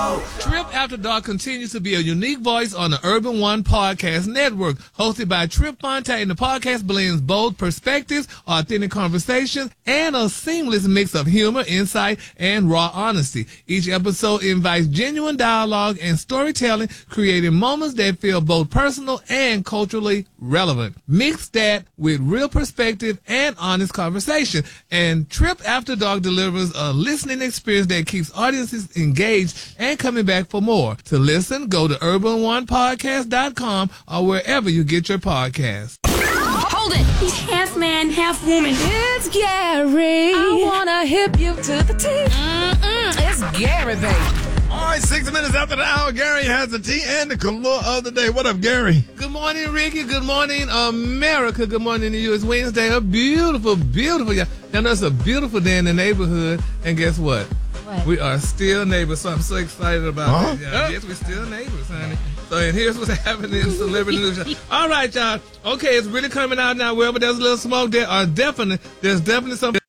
Trip After Dark continues to be a unique voice on the Urban One Podcast Network. Hosted by Trip Fontaine, the podcast blends bold perspectives, authentic conversations, and a seamless mix of humor, insight, and raw honesty. Each episode invites genuine dialogue and storytelling, creating moments that feel both personal and culturally relevant. Mix that with real perspective and honest conversation. And Trip After Dark delivers a listening experience that keeps audiences engaged and coming back for more. To listen, go to urbanonepodcast.com or wherever you get your podcasts. Hold it! He's half man, half woman. It's Gary. I wanna hip you to the T. It's Gary, baby. All right, 6 minutes after the hour, Gary has the tea and the color of the day. What up, Gary? Good morning, Ricky. Good morning, America. Good morning to you. It's Wednesday. A beautiful, beautiful. Now, there's a beautiful day in the neighborhood. And guess what? What? We are still neighbors, so I'm so excited about it. Huh? Yes, we're still neighbors, honey. So, and here's what's happening in Celebrity News. All right, y'all. Okay, it's really coming out now. Wherever there's a little smoke, there's definitely something.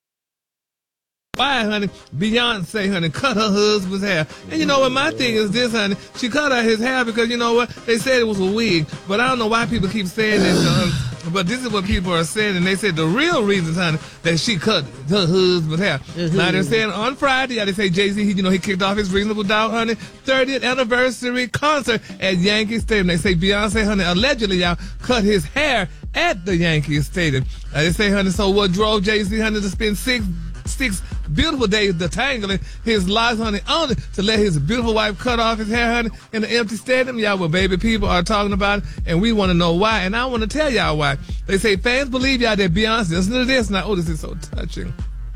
Why, honey? Beyonce, honey, cut her husband's hair. And you know what? My thing is this, honey. She cut out his hair because, you know what? They said it was a wig. But I don't know why people keep saying this, but this is what people are saying. And they said the real reason, honey, that she cut her husband's hair. Now, they're saying on Friday, they say Jay-Z, he kicked off his Reasonable Doubt, honey, 30th anniversary concert at Yankee Stadium. They say Beyonce, honey, allegedly, y'all, cut his hair at the Yankee Stadium. They say, honey, so what drove Jay-Z, honey, to spend six beautiful days detangling his locks, honey, only to let his beautiful wife cut off his hair, honey, in the empty stadium? Y'all, well, baby, people are talking about it, and we want to know why, and I want to tell y'all why. They say fans believe y'all that Beyonce, listen to this now, oh, this is so touching.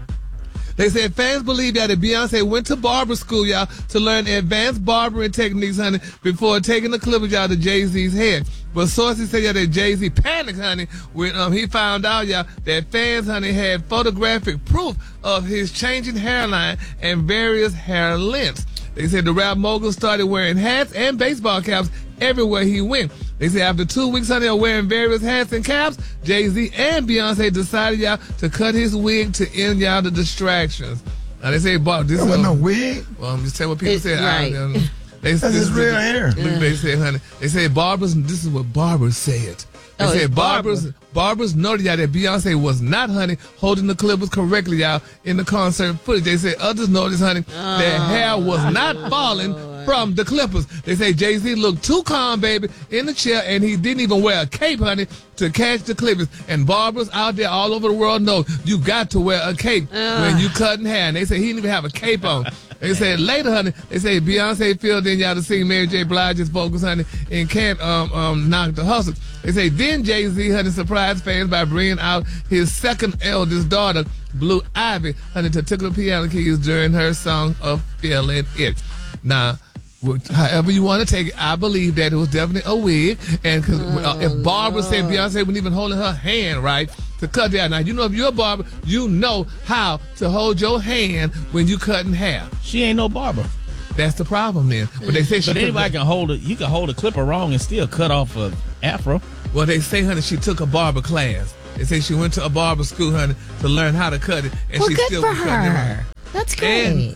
They said fans believe y'all that Beyonce went to barber school, y'all, to learn advanced barbering techniques, honey, before taking the clippers, y'all, to Jay-Z's head. But sources say, y'all, that Jay-Z panicked, honey, when he found out, y'all, that fans, honey, had photographic proof of his changing hairline and various hair lengths. They said the rap mogul started wearing hats and baseball caps everywhere he went. They say after 2 weeks, honey, of wearing various hats and caps, Jay-Z and Beyonce decided, y'all, to cut his wig to end, y'all, the distractions. Now, they say, Bob, this wasn't no wig. Well, I'm just saying what people said. Right. That's his real hair. Look, they said, honey, they say barbers, this is what barbers said. They said barbers noted, y'all, that Beyonce was not, honey, holding the clippers correctly, y'all, in the concert footage. They said others noticed, honey, that hair was not falling from the clippers. They say Jay-Z looked too calm, baby, in the chair, and he didn't even wear a cape, honey, to catch the clippers. And barbers out there all over the world know you got to wear a cape when you cutting hair. And they say he didn't even have a cape on. They said later, honey, they say Beyonce filled in, y'all, to sing Mary J. Blige's vocals, honey, and Can't Knock the Hustle. They say then Jay-Z, honey, surprised fans by bringing out his second eldest daughter, Blue Ivy, honey, to tickle the piano keys during her song of Feeling It. Now, however you want to take it, I believe that it was definitely a wig. And cause if Barbara said Beyonce wasn't even holding her hand right to cut that. Now, you know, if you're a barber, you know how to hold your hand when you cutting hair. She ain't no barber. That's the problem then. But they say anybody can hold it. You can hold a clipper wrong and still cut off a afro. Well, they say, honey, she took a barber class. They say she went to a barber school, honey, to learn how to cut it, and she still was cutting it right. That's great.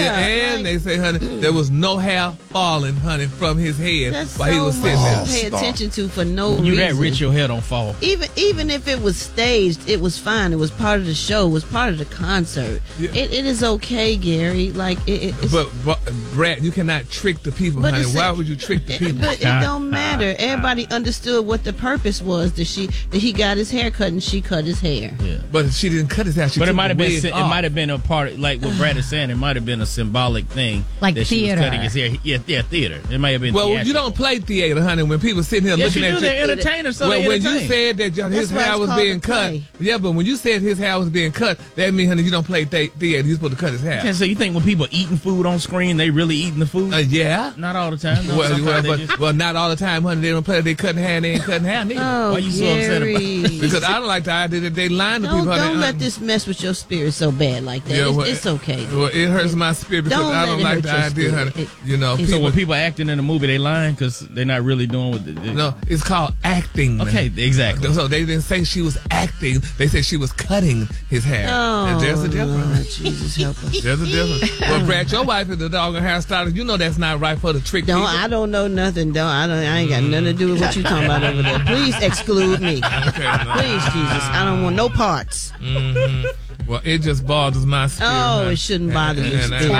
And they say, honey, there was no hair falling, honey, from his head while he was sitting there. Pay attention to for no reason. You that rich, your hair don't fall. Even if it was staged, it was fine. It was part of the show. It was part of the concert. Yeah. It is okay, Gary. Like it's, but Brad, you cannot trick the people, honey. Why would you trick the people? But it don't matter. Everybody understood what the purpose was. That he got his hair cut and she cut his hair. Yeah. But she didn't cut his hair. But it might have been. It might have been a part of, like what Brad is saying. It might have been a symbolic thing, like that theater. She was cutting his hair. Yeah, theater. It might have been. Well, theatrical. you don't play theater, honey. When people sitting here looking at you, they're entertainers. So well, when you said that his hair was being cut, but when you said his hair was being cut, that means, honey, you don't play theater. You're supposed to cut his hair. Okay, so you think when people eating food on screen, they really eating the food? Yeah, not all the time. No, well, not all the time, honey. They don't play. They cutting hair. They ain't cutting hair neither. Oh, why you so upset about it? Because I don't like the idea that they lying to people. Don't let this mess with your spirit so bad like that. It's okay. Well, it hurts my spirit because Don't I don't let like it the hurt your idea, spirit. honey. You know, So So people, when people acting in a movie, they lying because they're not really doing what they do. no, it's called acting. Okay, exactly. So they didn't say she was acting. They said she was cutting his hair. Oh, And there's a difference. Lord, Jesus help us. There's a difference. Well, Brad, your wife is the dog and hairstylist. You know that's not right for the trick people. I don't know nothing. I ain't got nothing to do with what you talking about over there. Please exclude me. Okay, no. Please, Jesus. I don't want no parts. Well, it just bothers my spirit. Oh, honey. it shouldn't bother your And spirit.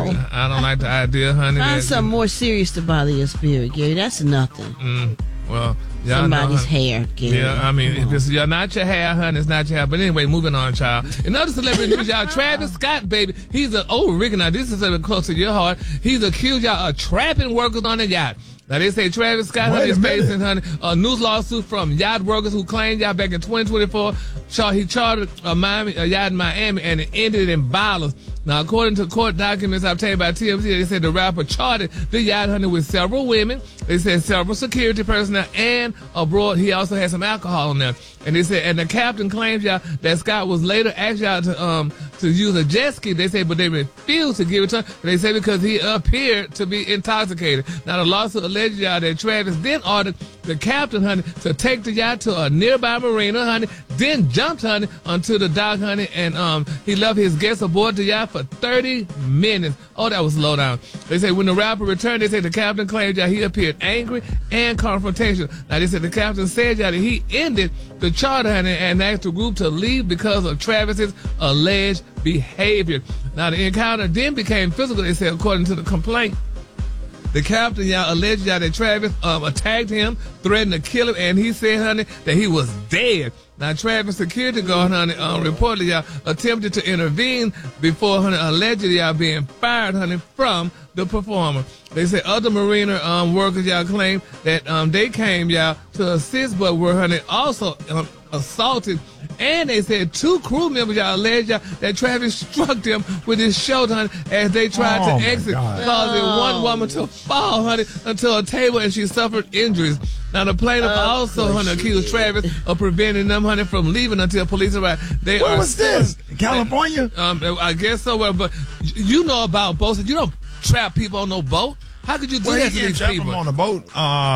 I don't like the idea, honey. Find that- something more serious to bother your spirit, Gary. That's nothing. Well, y'all Somebody's know, honey. hair, Gary. Yeah, I mean, if it's not your hair, honey, it's not your hair. But anyway, moving on, child. Another celebrity news, y'all. Travis Scott, baby. He's an old Rick. Now, this is a little close to your heart. He's accused, y'all, of trapping workers on the yacht. Now, they say Travis Scott, honey, is facing, honey, a news lawsuit from yacht workers who claimed, y'all, back in 2024, he chartered a yacht in Miami and it ended in violence. Now, according to court documents obtained by TMZ, they said the rapper chartered the yacht, honey, with several women. They said several security personnel and abroad. He also had some alcohol in there. And they said, and the captain claims, y'all, that Scott was later asked y'all to use a jet ski. They say, but they refused to give it to him. They say because he appeared to be intoxicated. Now, the lawsuit alleged, y'all, that Travis then ordered the captain, honey, to take the yacht to a nearby marina, honey, then jumped, honey, onto the dock, honey, and he left his guests aboard the yacht for 30 minutes. Oh, that was low down. They say when the rapper returned, they say the captain claimed that he appeared angry and confrontational. Now, they said the captain said that he ended the charter, honey, and asked the group to leave because of Travis's alleged behavior. Now, the encounter then became physical, they said, according to the complaint. The captain, y'all, alleged, y'all, that Travis attacked him, threatened to kill him, and he said, honey, that he was dead. Now, Travis' security guard, honey, reportedly, y'all, attempted to intervene before, honey, allegedly, y'all, being fired, honey, from the performer. They said other marina workers, y'all, claim that they came, y'all, to assist, but were, honey, also assaulted. And they said 2 crew members, y'all, alleged, y'all, that Travis struck them with his shoulder, honey, as they tried to exit, causing one woman to fall, honey, onto a table, and she suffered injuries. Now, the plaintiff also, honey, accused Travis of preventing them, honey, from leaving until police arrived. Where was this? California? I guess so. Well, but you know about boats. You don't trap people on no boat. How could you do that to these people? Him on a boat.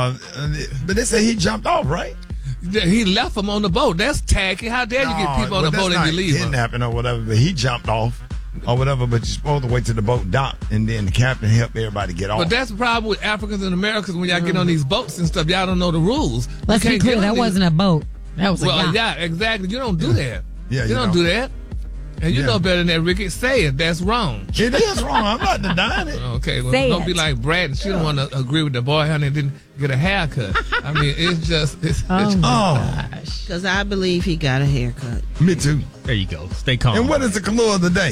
But they say he jumped off, right? He left them on the boat. That's tacky. How dare you get people on the boat and you leave them? Kidnapping or whatever, but he jumped off or whatever, but you're supposed to wait till the boat docked and then the captain help everybody get off. But that's the problem with Africans and Americans when y'all get on these boats and stuff. Y'all don't know the rules. Let's be clear, that wasn't a boat. That was a yacht. Yeah, exactly. You don't do that. Yeah, you don't do that. And you know better than that, Ricky. Say it. That's wrong. It is wrong. I'm not denying it. Okay, well, Say don't it. be like Brad. She don't want to agree with the boy, honey, and didn't get a haircut. I mean, it's just... Because I believe he got a haircut. Me too. There you go. Stay calm. And what is the color of the day?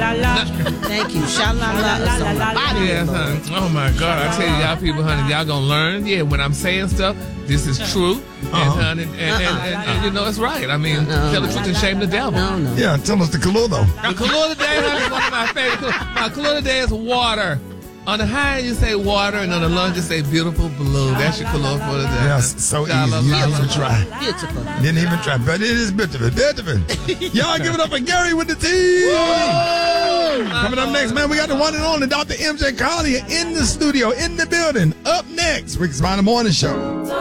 Thank you. Sha-la-la. Yes, honey. Oh, my God. I tell you, y'all people, honey, y'all going to learn. Yeah, when I'm saying stuff, this is true. And, honey, and you know, it's right. I mean, tell the truth and shame the devil. No. Yeah, tell us the color, though. The color of the day, honey, is one of my favorite colors. My color of the day is water. On the high end, you say water, and on the low, you say beautiful blue. That's your color for the day. Yes, so easy. You didn't even try. Beautiful. Didn't even try. But it is beautiful. Y'all give it up for Gary with the T. Coming up next, man, we got the one and only Dr. MJ Collier in the studio, in the building. Up next, Rick's Morning Show.